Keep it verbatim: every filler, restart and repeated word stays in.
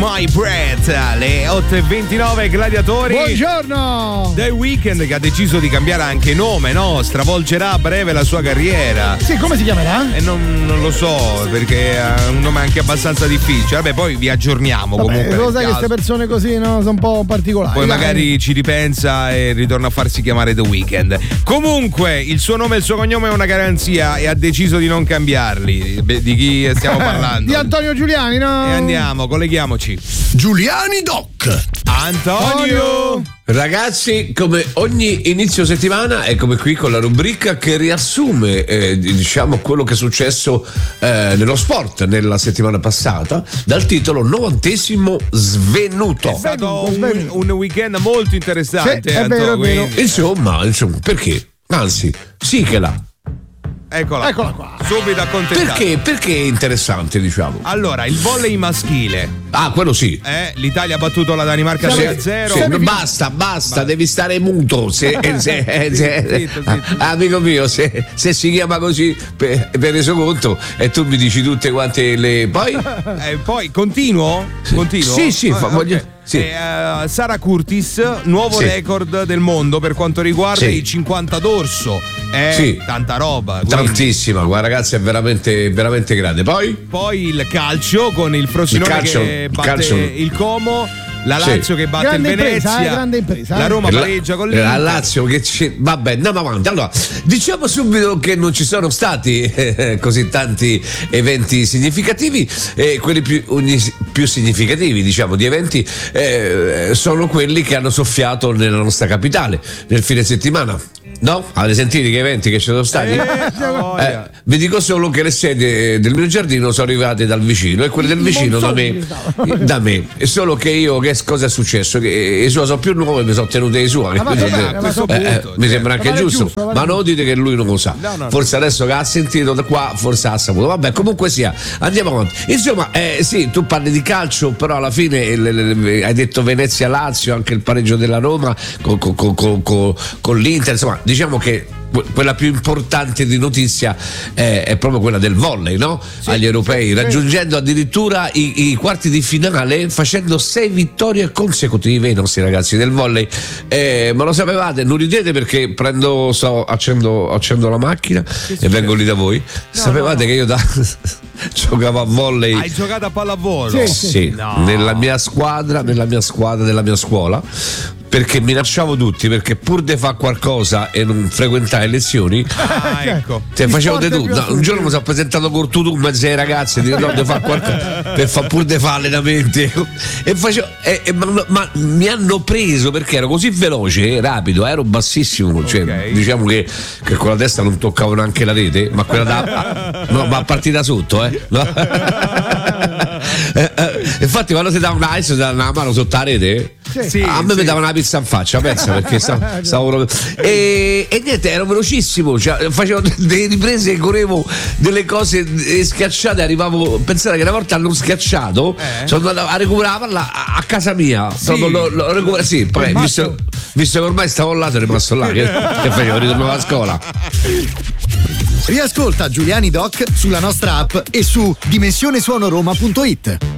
My Breath, alle otto e ventinove gladiatori. Buongiorno. The Weeknd che ha deciso di cambiare anche nome, no? Stravolgerà a breve la sua carriera. Sì, come si chiamerà? E non, non lo so, perché ha un nome anche abbastanza difficile. Vabbè, poi vi aggiorniamo. Vabbè, comunque. lo sai che queste persone così, no, sono un po' particolari. Poi dai. magari ci ripensa e ritorna a farsi chiamare The Weeknd. Comunque, il suo nome e il suo cognome è una garanzia e ha deciso di non cambiarli. Beh, di chi stiamo parlando? Di Antonio Giuliani, no? E andiamo, colleghiamoci. Giuliani Doc. Antonio. Ragazzi, come ogni inizio settimana, eccomi qui con la rubrica che riassume eh, diciamo quello che è successo eh, nello sport nella settimana passata, dal titolo Novantesimo Svenuto. È stato un, un weekend molto interessante. Sì, è Antonio, vero, è vero. quindi- Insomma, insomma, perché? Anzi, sì che la. Eccola, Eccola qua. subito accontentato. Perché? Perché è interessante, diciamo. Allora, il volley maschile. Ah, quello sì. Eh, L'Italia ha battuto la Danimarca Sì, sei a zero. Sì, basta, basta, devi stare muto. Se, se, se- Zitto, zitto, zitto. Amico mio, se, se si chiama così per, per reso conto e tu mi dici tutte quante le. Poi? Eh, poi continuo? Continuo? Sì, sì, fa- ok. voglio- sì. Eh, eh, Sara Curtis, nuovo Sì. record del mondo per quanto riguarda Sì. i cinquanta d'orso. È Sì. tanta roba. quindi- Tantissima, guarda ragazzi, è veramente, veramente grande. Poi? Poi il calcio con il Frosinone Il calcio, che batte calcio. il Como, la Sì. Lazio che batte Grande il impresa, Venezia, eh, grande impresa, eh. la Roma La- pareggia con La l'Inter. Lazio che ci. Vabbè, andiamo avanti. Allora, diciamo subito che non ci sono stati eh, così tanti eventi significativi, e quelli più, ogni- più significativi, diciamo, di eventi eh, sono quelli che hanno soffiato nella nostra capitale nel fine settimana. No? Avete sentito che eventi che ci sono stati? Eh, voglia. Eh, vi dico solo che le sedie del mio giardino sono arrivate dal vicino e quelle del vicino da me, da me. E solo che io, che cosa è successo? Che i suoi sono più nuove, mi sono tenute i suoi. Ma va Quindi, bene, ma eh, so eh, punto, mi cioè. sembra anche Ma vale giusto, giusto, vale ma non dite che lui non lo sa. No, no, Forse adesso che ha sentito da qua, forse ha saputo. Vabbè, comunque sia, andiamo avanti. Insomma, eh, sì, tu parli di calcio, però alla fine le- le- le- hai detto Venezia-Lazio, anche il pareggio della Roma con, con- con- con- con- con l'Inter. Insomma, diciamo che que- quella più importante di notizia è, è proprio quella del volley, no? Agli europei, raggiungendo addirittura i, i quarti di finale, facendo sei vittorie consecutive i nostri ragazzi del volley. Eh, ma lo sapevate? Non ridete perché prendo, so, accendo, accendo la macchina e vengo lì da voi. Sapevate che io da giocavo a volley? Hai giocato a pallavolo? Sì, Sì, No. nella mia squadra, nella mia squadra della mia scuola, perché minacciavo tutti, perché pur di fare qualcosa e non frequentare lezioni, Ah, ecco. te facevo sport di è tutto. più No, un assurdo. giorno mi sono presentato col tutù in mezzo ai ragazzi, dico no, devo fare qualcosa per far pur di fare allenamenti. E facevo, e- e- ma, ma mi hanno preso perché ero così veloce, rapido, ero bassissimo, cioè, Ok. diciamo che, che con la testa non toccavo neanche la rete, ma quella da no, ma a partire da sotto, eh. No? Eh, eh, infatti quando si dà un ice, si dà una mano sotto la rete. Sì, a me sì. mi dava una pizza in faccia, pensa, perché stavo, stavo proprio- e, e niente, ero velocissimo, cioè, facevo delle riprese, correvo delle cose eh, schiacciate, arrivavo, pensate che una volta hanno schiacciato, Eh? sono andato a recuperare la palla a, a casa mia, Proprio lo, lo recupero- sì, poi È visto, visto che ormai stavo là, sono rimasto là, che, che facevo, ritornavo a scuola. Riascolta Giuliani Doc sulla nostra app e su dimensionesuonoroma punto it.